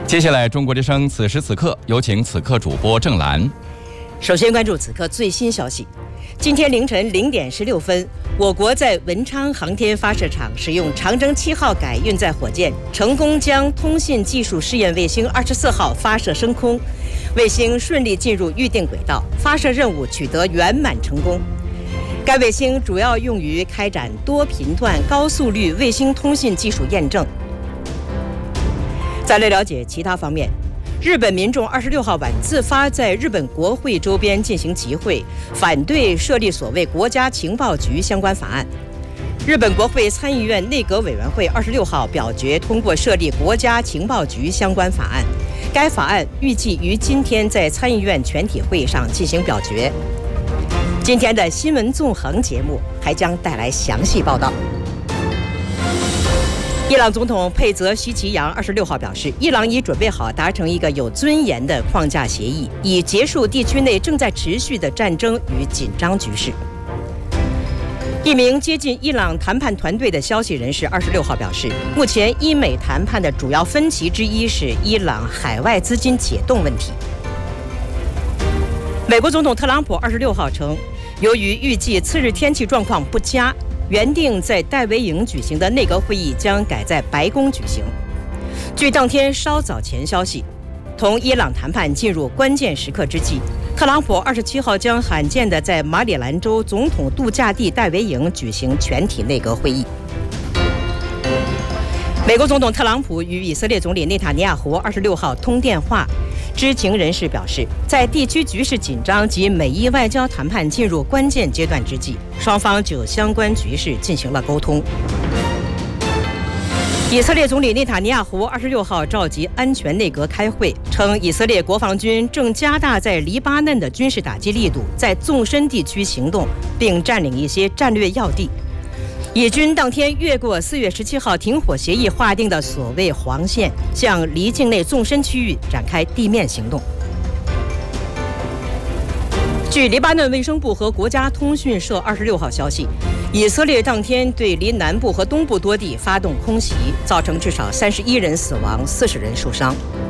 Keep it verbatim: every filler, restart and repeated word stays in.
接下来，中国之声此时此刻有请此刻主播郑兰。 首先关注此刻最新消息。今天凌晨零点十六分，我国在文昌航天发射场使用长征七号改运载火箭，成功将通信技术试验卫星二十四号发射升空，卫星顺利进入预定轨道，发射任务取得圆满成功。该卫星主要用于开展多频段高速率卫星通信技术验证。再来了解其他方面。日本民众二十六号晚自发在日本国会周边进行集会，反对设立所谓国家情报局相关法案。日本国会参议院内阁委员会二十六号表决通过设立国家情报局相关法案，该法案预计于今天在参议院全体会议上进行表决。今天的新闻纵横节目还将带来详细报道。伊朗总统佩泽希奇扬二十六号表示，伊朗已准备好达成一个有尊严的框架协议，以结束地区内正在持续的战争与紧张局势。一名接近伊朗谈判团队的消息人士二十六号表示，目前伊美谈判的主要分歧之一是伊朗海外资金解冻问题。美国总统特朗普二十六号称，由于预计次日天气状况不佳，原定在戴维营举行的内阁会议将改在白宫举行。据当天稍早前消息，同伊朗谈判进入关键时刻之际，特朗普二十七号将罕见地在马里兰州总统度假地戴维营举行全体内阁会议。美国总统特朗普与以色列总理内塔尼亚胡二十六号通电话。知情人士表示，在地区局势紧张及美伊外交谈判进入关键阶段之际，双方就相关局势进行了沟通。以色列总理内塔尼亚胡二十六号召集安全内阁开会，称以色列国防军正加大在黎巴嫩的军事打击力度，在纵深地区行动，并占领一些战略要地。以军当天越过四月十七号停火协议划定的所谓黄线，向离境内纵深区域展开地面行动。据黎巴嫩卫生部和国家通讯社二十六号消息，以色列当天对离南部和东部多地发动空袭，造成至少三十一人死亡，四十人受伤。